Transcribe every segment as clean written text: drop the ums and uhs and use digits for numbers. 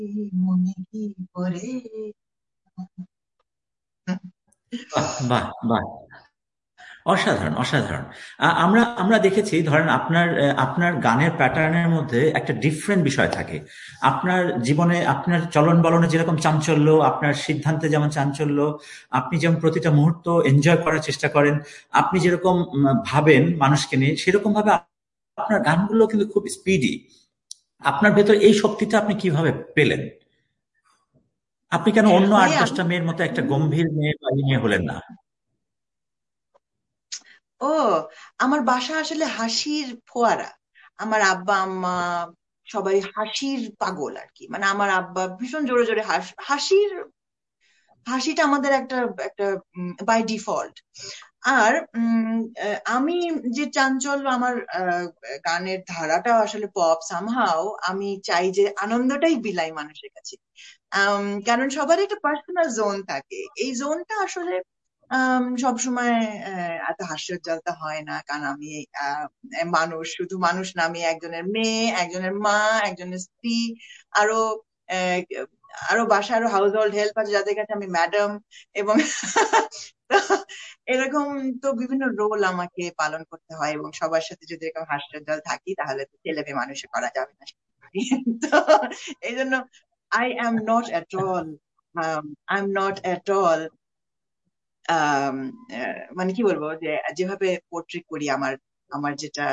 মনে কি করে। বাহ বাহ বাহ, অসাধারণ অসাধারণ। আমরা আমরা দেখেছি, ধরেন আপনার আপনার গানের প্যাটার্নের মধ্যে একটা ডিফারেন্ট বিষয় থাকে। আপনার জীবনে আপনার চলন বলনে যেরকম চাঞ্চল্য, আপনার সিদ্ধান্তে যেমন চাঞ্চল্য, আপনি যেমন প্রতিটা মুহূর্ত এনজয় করার চেষ্টা করেন, আপনি যেরকম ভাবেন মানুষকে নিয়ে, সেরকম ভাবে আপনার গানগুলো কিন্তু খুব স্পিডি। আপনার ভেতর এই শক্তিটা আপনি কিভাবে পেলেন? আপনি কেন অন্য আট ভাইয়া, দশটা মেয়ের মতো একটা গম্ভীর মেয়ে বা এই মেয়ে হলেন না? ও, আমার বাসা আসলে হাসির ফোয়ারা। আমার আব্বা আম্মা সবাই হাসির পাগল আর কি। মানে আমার আব্বা ভীষণ জোরে জোরে হাসির হাসিটা আমাদের একটা একটা বাই ডিফল্ট। আর আমি যে চাঞ্চল্য, আমার গানের ধারাটা আসলে পপ সামহাও। আমি চাই যে আনন্দটাই বিলাই মানুষের কাছে। কারণ সবার একটা পার্সোনাল জোন থাকে, এই জোনটা আসলে সব সময় এত হাস্যোজ্জ্বলতা হয় না। কারণ আমি আহ, মানুষ, শুধু মানুষ না, আমি একজনের মেয়ে, একজনের মা, একজনের স্ত্রী, আরো আহ, আরো বাসায় আরো হাউস হোল্ড হেল্প আছে যাদের কাছে আমি ম্যাডাম। এবং তো এরকম, তো বিভিন্ন রোল আমাকে পালন করতে হয়, এবং সবার সাথে যদি এরকম হাস্যোজ্জ্বল থাকি তাহলে তো ছেলে মেয়ে মানুষে করা যাবে না। তো এই জন্য I am not at all, I'm not at all, আম, মানে কি বলবো, যে যেভাবে পোর্ট্রেট করি আমার আমার যেটা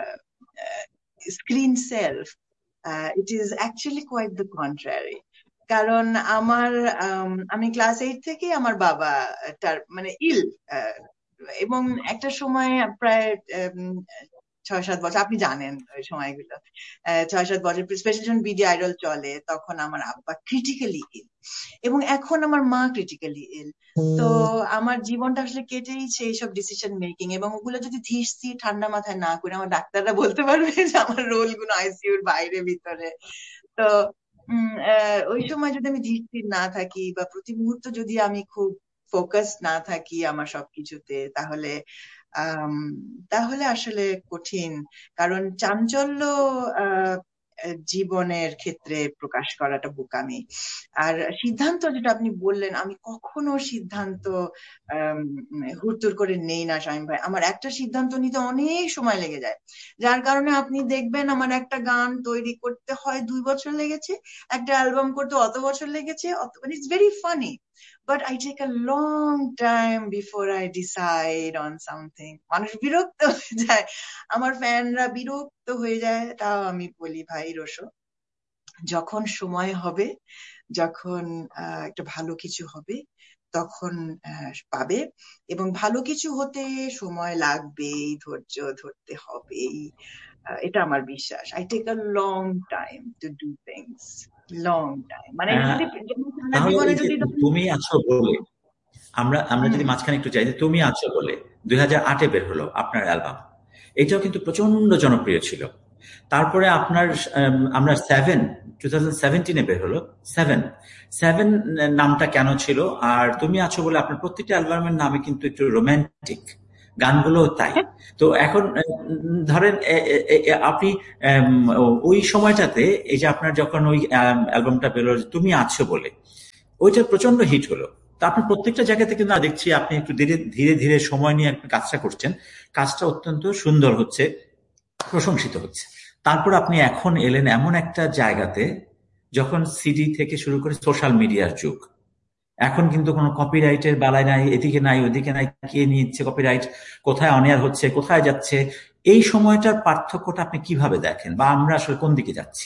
screen self, it is actually quiet the contrary. কারণ আমার আমি ক্লাস 8 থেকে আমার বাবা তার মানে ইল, আহ, এবং একটা সময় প্রায় 6-7 বছর, আপনি জানেন ওই সময়গুলো, 6-7 বছর স্পেশালি যখন বিডি আইডল চলে, তখন আমার আব্বা ক্রিটিক্যালি ইল এবং এখন আমার মা ক্রিটিক্যালি ইল। তো আমার জীবনটা আসলে কেটেইছে এইসব ডিসিশন মেকিং, এবং ওগুলো যদি ধীর স্থির ঠান্ডা মাথায় না করে, আমার ডাক্তাররা বলতে পারবে যে আমার রোল গুলো আইসিইউর বাইরে ভিতরে। তো ওই সময় যদি আমি ধীর স্থির না থাকি, বা প্রতি মুহূর্ত যদি আমি খুব ফোকাস না থাকি আমার সবকিছুতে, তাহলে আম, তাহলে আসলে কঠিন। কারণ চাঞ্চল্য আহ জীবনের ক্ষেত্রে প্রকাশ করাটা বোকামি। আর সিদ্ধান্ত যেটা আপনি বললেন, আমি কখনো সিদ্ধান্ত আম, হুড়তুড় করে নেই না শামীম ভাই। আমার একটা সিদ্ধান্ত নিতে অনেক সময় লেগে যায়, যার কারণে আপনি দেখবেন আমার একটা গান তৈরি করতে হয় 2 বছর লেগেছে, একটা অ্যালবাম করতে অত বছর লেগেছে, মানে it's very funny, but I take a long time before I decide on something. মানুষ বিরক্ত হয়ে যায়, আমার ফ্যানরা বিরক্ত হয়ে যায়, তাও আমি বলি ভাই রোশো, যখন সময় হবে, যখন একটা ভালো কিছু হবে, তখন পাবে। এবং ভালো কিছু হতে সময় লাগবেই, ধৈর্য ধরতে হবেই। এটা আমার বিশ্বাস। I take a long time to do things, long time. মানে এটা আহ, যদি যেমন সারা তাহলে জীবনে এই যে যদি ধরেন। তুমি আছো বলে, আমরা আমরা হুম। যদি মাঝখানে একটু যাই, যে তুমি আছো বলে 2008-এ বের হলো আপনার অ্যালবাম। এটাও কিন্তু প্রচন্ড জনপ্রিয় ছিল। তারপরে আপনার আমরা 2017-এ বের হলো সেভেন। সেভেন নামটা কেন ছিল? আর তুমি আছো বলে আপনার প্রত্যেকটা অ্যালবামের নামে কিন্তু একটু রোমান্টিক, গানগুলো তাই। তো এখন ধরেন আপনি ওই সময়টাতে, এই যে আপনার যখন ওই অ্যালবামটা বেরোলো যে তুমি আছো বলে, ওইটা প্রচন্ড হিট হলো। তো আপনি প্রত্যেকটা জায়গা থেকে না দেখছি আপনি একটু ধীরে ধীরে ধীরে সময় নিয়ে আপনি কাজটা করছেন। কাজটা অত্যন্ত সুন্দর হচ্ছে, প্রশংসিত হচ্ছে। তারপর আপনি এখন এলেন এমন একটা জায়গাতে, যখন সিডি থেকে শুরু করে সোশ্যাল মিডিয়ার যুগ। এখন কিন্তু কোনো কপিরাইটের বালাই নাই, এদিকে নাই ওদিকে নাই, কে নিচ্ছে কপিরাইট, কোথায় অনেয়ার হচ্ছে, কোথায় যাচ্ছে। এই সময়টার পার্থক্যটা আপনি কিভাবে দেখেন, বা আমরা আসলে কোন দিকে যাচ্ছি?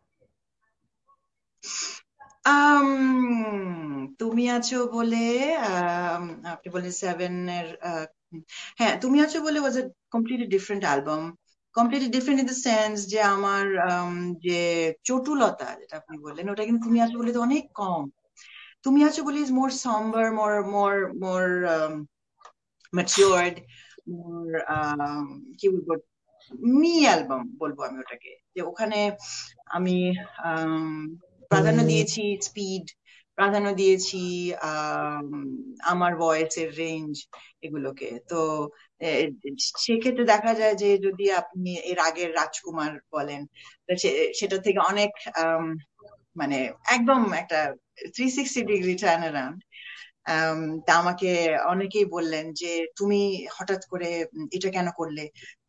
তুমি আছো বলে, আম, আপনি বলেন সেভেন এর, হ্যাঁ তুমি আছো বলে ওয়াজ এ completely different album. Completely different in the sense যে আমার যে চটুলতা যেটা আপনি বললেন, ওটা কিন্তু তুমি আছো বলে তো অনেক কম। তুমি আছো বলে is more সম্বার, more more more matured, মোর কি বলবো, মি অ্যালবাম বলবো আমি ওটাকে। যে ওখানে আমি আম, প্রাধান্য দিয়েছি স্পিড, প্রাধান্য দিয়েছি আম, আমার ভয়েসের রেঞ্জ, এগুলোকে। তো এ, সেক্ষেত্রে দেখা যায় যে যদি আপনি এর আগের রাজকুমার বলেন, তো সেটা থেকে অনেক মানে একদম একটা 360 ডিগ্রি টার্ন অ্যারাউন্ড। তা আমাকে অনেকেই বললেন যে তুমি হঠাৎ করে এটা কেন করলে,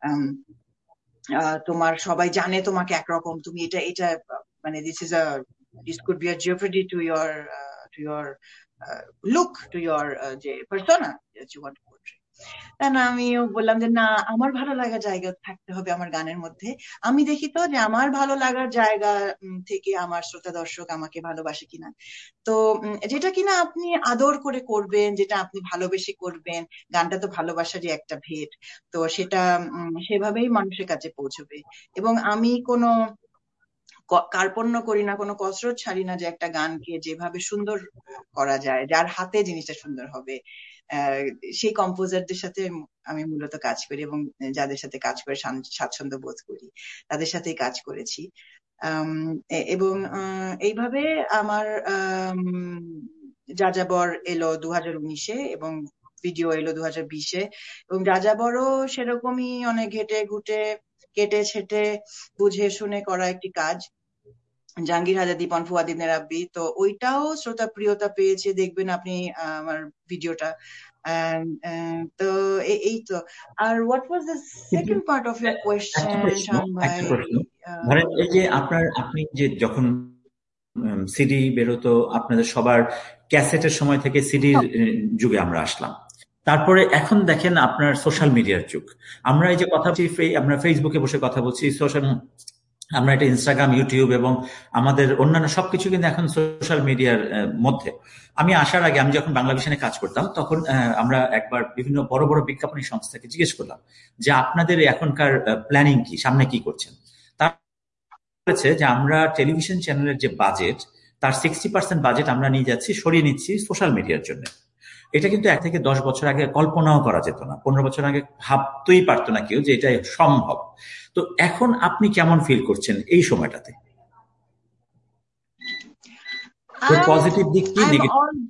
তোমার সবাই জানে তোমাকে একরকম, তুমি এটা এটা মানে this could be a jeopardy to your look, to your যে persona that you want to portray. তা না, আমিও বললাম যে না, আমার ভালো লাগার জায়গা থাকতে হবে আমার গানের মধ্যে। আমি দেখি তো যে আমার ভালো লাগার জায়গা থেকে আমার শ্রোতা দর্শক আমাকে ভালোবাসে কিনা। তো যেটা কিনা আপনি আদর করে করবেন, যেটা আপনি ভালোবেসে করবেন, গানটা তো ভালোবাসারই একটা ভেট, তো সেটা সেভাবেই মানুষের কাছে পৌঁছবে। এবং আমি কোনো কার্পণ্য করি না, কোনো কসরত ছাড়ি না যে একটা গানকে যেভাবে সুন্দর করা যায়, যার হাতে জিনিসটা সুন্দর হবে, সেই কম্পোজারদের সাথে আমি মূলত কাজ করি এবং যাদের সাথে কাজ করে স্বাচ্ছন্দ্য বোধ করি তাদের সাথেই কাজ করেছি। এবং এইভাবে আমার যাযাবর এলো 2019-এ এবং ভিডিও এলো 2020-এ, এবং যাযাবরও সেরকমই অনেক ঘেটে ঘুটে কেটে ছেটে বুঝে শুনে করা একটি কাজ। জাহাঙ্গীর হাজার, দীপন, ফুয়াদিন রাব্বি, তো ওইটাও শ্রোতা প্রিয়তা পেয়েছে, দেখবেন আপনি আমার ভিডিওটা। তো এই তো। আর what was the second part of your question শান ভাই? ধরেন এই যে আপনি যে যখন সিডি বেরোতো, আপনাদের সবার ক্যাসেটের সময় থেকে সিডির যুগে আমরা আসলাম, তারপরে এখন দেখেন আপনার সোশ্যাল মিডিয়ার যুগ। আমরা এই যে কথা বলছি, আমরা ফেসবুকে বসে কথা বলছি, আমরা এটা ইনস্টাগ্রাম, ইউটিউব এবং আমাদের অন্যান্য সবকিছু কিন্তু এখন সোশ্যাল মিডিয়ার মধ্যে। আমি আসার আগে আমি যখন বাংলাভিশনে কাজ করতাম তখন আমরা একবার বিভিন্ন বড় বড় বিজ্ঞাপনী সংস্থাকে জিজ্ঞেস করলাম যে আপনাদের এখনকার প্ল্যানিং কি, সামনে কি করছেন। তার বলেছে যে আমরা টেলিভিশন চ্যানেলের যে বাজেট, তার 60% বাজেট আমরা নিয়ে যাচ্ছি, সরিয়ে নিচ্ছি সোশ্যাল মিডিয়ার জন্য। এটা কিন্তু 1 থেকে 10 বছর আগে কল্পনাও করা যেত না, 15 বছর আগে ভাবতেই পারতো না কেউ যে এটা সম্ভব। তো এখন আপনি কেমন ফিল করছেন এই সময়টাতে? পজিটিভ দিক কি, negative?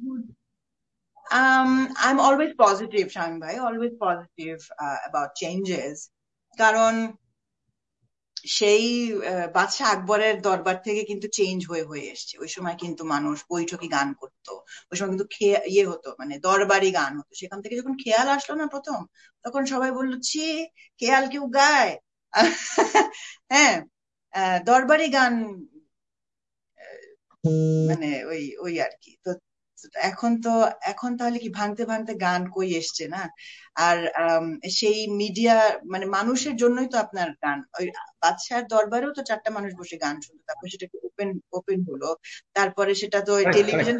I'm always positive, Shamim bhai, always positive about changes. কারণ সেই বাদশাহ আকবরের দরবার থেকে কিন্তু চেঞ্জ হয়ে এসছে। ওই সময় কিন্তু মানুষ বৈঠকি গান করতো, ওই সময় কিন্তু ইয়ে হতো, মানে দরবারি গান হতো। সেখান থেকে যখন খেয়াল আসলো না প্রথম, তখন সবাই বললো ছি, খেয়াল কেউ গায়? হ্যাঁ, দরবারি গান মানে ওই আর কি। তো এখন তাহলে কি ভাঙতে ভাঙতে গান কই এসছে না? আর সেই মিডিয়া মানে মানুষের জন্যই তো আপনার গান। ওই বাদশার দরবারেও তো 4টা মানুষ বসে গান শুনতো, তারপর সেটা ওপেন হলো, তারপরে সেটা তো টেলিভিশন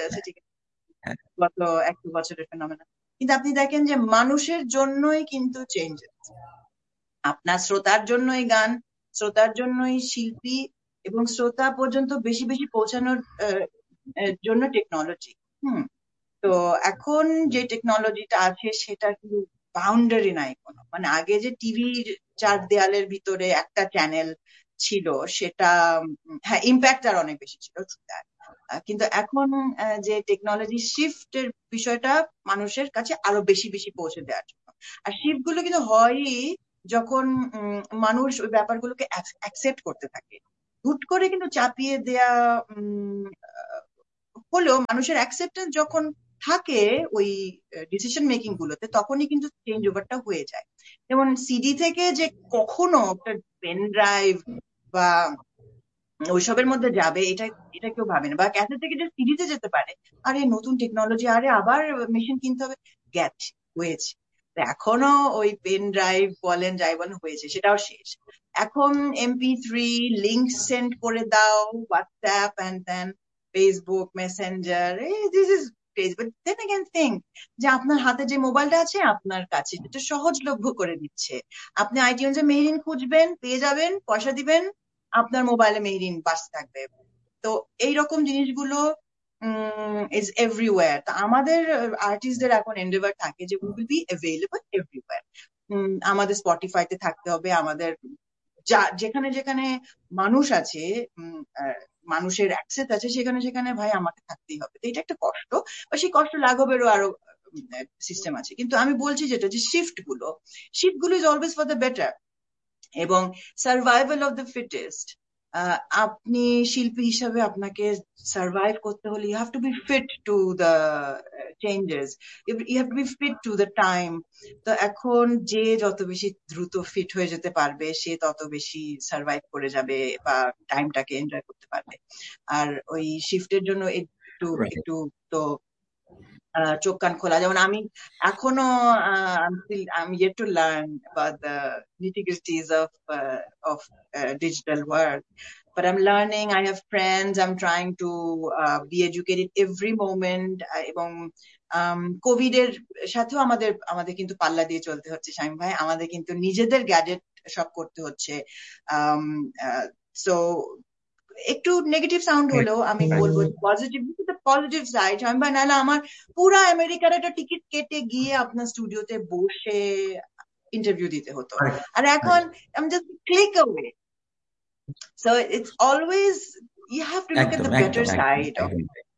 গত 1-2 বছরের ফেনোমেনা। কিন্তু আপনি দেখেন যে মানুষের জন্যই কিন্তু চেঞ্জেস। আপনার শ্রোতার জন্যই গান, শ্রোতার জন্যই শিল্পী, এবং শ্রোতা পর্যন্ত বেশি বেশি পৌঁছানোর জন্য টেকনোলজি। তো এখন যে টেকনোলজিটা আছে সেটা কিন্তু বাউন্ডারি নাই কোনো। মানে আগে যে টিভির 4 দেয়ালের ভিতরে একটা চ্যানেল ছিল, সেটা হ্যাঁ ইম্প্যাক্ট আর অনেক বেশি ছিল, কিন্তু এখন যে টেকনোলজি শিফটের বিষয়টা মানুষের কাছে আরো বেশি বেশি পৌঁছে দেওয়ার জন্য। আর শিফট গুলো কিন্তু হয়ই যখন মানুষ ওই ব্যাপারগুলোকে অ্যাকসেপ্ট করতে থাকে। হুট করে কিন্তু চাপিয়ে দেয়া হলেও মানুষের অ্যাকসেপ্টেন্স যখন থাকে ওই ডিসিশন মেকিং গুলোতে, তখনই কিন্তু চেঞ্জ ওভারটা হয়ে যায়। যেমন সিডি থেকে যে কখনো একটা পেন ড্রাইভ বা ওইসবের মধ্যে যাবে, এটা কেউ ভাবে না। বা ক্যাসেট থেকে যে সিডিতে যেতে পারে, আরে নতুন টেকনোলজি, আরে আবার মেশিন কিনতে হবে, গেছে হয়েছে। এখনো ওই পেন ড্রাইভ বলেন যাই বলেন হয়েছে, সেটাও শেষ। এখন MP3 লিঙ্ক সেন্ড করে দাও, WhatsApp and then Facebook Messenger, this is Facebook. Then again think যে আপনার হাতে যে মোবাইলটা আছে আপনার কাছে, এটা সহজলভ্য করে দিচ্ছে। আপনি আইটিউনসে মেহরিন খুঁজবেন, পেয়ে যাবেন, পয়সা দিবেন, আপনার মোবাইলে মেহরিন বাজতে থাকবে। তো এইরকম জিনিসগুলো ইজ এভরিওয়্যার। তো আমাদের আর্টিস্টদের এখন এন্ডেভার থাকে যে we will be available everywhere. আমাদের স্পটিফাইতে থাকতে হবে, আমাদের যেখানে যেখানে মানুষ আছে, মানুষের অ্যাক্সেস আছে, সেখানে সেখানে ভাই আমাকে থাকতেই হবে। তো এটা একটা কষ্ট, বা সেই কষ্ট লাঘবেরও আরো সিস্টেম আছে। কিন্তু আমি বলছি যেটা, যে শিফট গুলো is always for the better, এবং সার্ভাইভাল অফ দ্য ফিটেস্ট। আপনি শিল্পী হিসাবে আপনাকে সার্ভাইভ করতে হলে you have to B fit to the changes, you have to B fit to the time. তো এখন যে যত বেশি দ্রুত ফিট হয়ে যেতে পারবে সে তত বেশি সার্ভাইভ করে যাবে বা টাইমটাকে এনজয় করতে পারবে। আর ওই শিফটের জন্য একটু Right. একটু তো চোখ কান খোলা। যেমন আমি এখনো I'm yet to learn about the nitty-gritties of digital work, but I'm learning. I have friends. I'm trying to be educated every moment. এবং কোভিড এর সাথেও আমাদের আমাদের কিন্তু পাল্লা দিয়ে চলতে হচ্ছে শামীম ভাই, আমাদের কিন্তু নিজেদের গ্যাজেট সব করতে হচ্ছে। সো একটু নেগেটিভ সাউন্ড হলেও আমি বলবো পজিটিভ, পজিটিভ সাইড আমি ভাই, নাহলে আমার পুরা আমেরিকার একটা টিকিট কেটে গিয়ে আপনার স্টুডিওতে বসে ইন্টারভিউ দিতে হতো, আর এখন আমি just click away. So it's always you have to look at the better side of.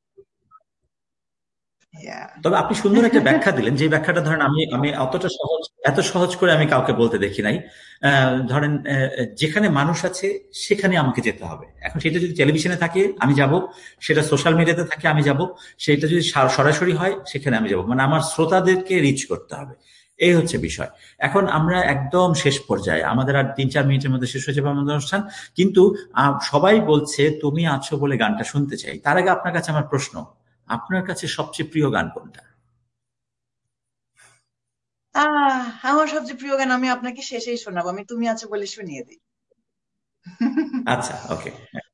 তবে আপনি সুন্দর একটা ব্যাখ্যা দিলেন, যে ব্যাখ্যাটা ধরেন আমি আমি এত সহজ করে আমি কাউকে বলতে দেখি নাই। ধরেন যেখানে মানুষ আছে সেখানে আমাকে যেতে হবে। এখন সেটা যদি টেলিভিশনে থাকে আমি যাব, সেটা সোশ্যাল মিডিয়াতে থাকে আমি যাব, সেটা যদি সরাসরি হয় সেখানে আমি যাব, মানে আমার শ্রোতাদেরকে রিচ করতে হবে। এই হচ্ছে বিষয়। এখন আমরা একদম শেষ পর্যায়ে, আমাদের আর 3-4 মিনিটের মধ্যে শেষ হয়ে যাবে আমাদের অনুষ্ঠান, কিন্তু সবাই বলছে তুমি আছো বলে গানটা শুনতে চাই। তার আগে আপনার কাছে আমার প্রশ্ন, আপনার কাছে সবচেয়ে প্রিয় গান কোনটা? আমার সবচেয়ে প্রিয় গান আমি আপনাকে শেষেই শোনাবো, আমি তুমি আছো বলে শুনিয়ে দিই। আচ্ছা, ওকে।